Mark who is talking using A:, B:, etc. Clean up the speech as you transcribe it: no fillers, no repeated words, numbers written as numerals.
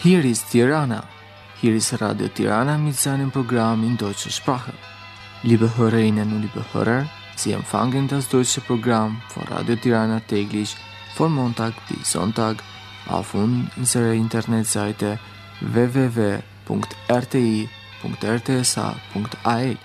A: Hier ist Tirana. Hier ist Radio Tirana mit seinem Programm in deutscher Sprache. Liebe Hörerinnen und liebe Hörer, Sie empfangen das deutsche Programm von Radio Tirana täglich von Montag bis Sonntag auf unserer Internetseite www.rti.rtsa.at.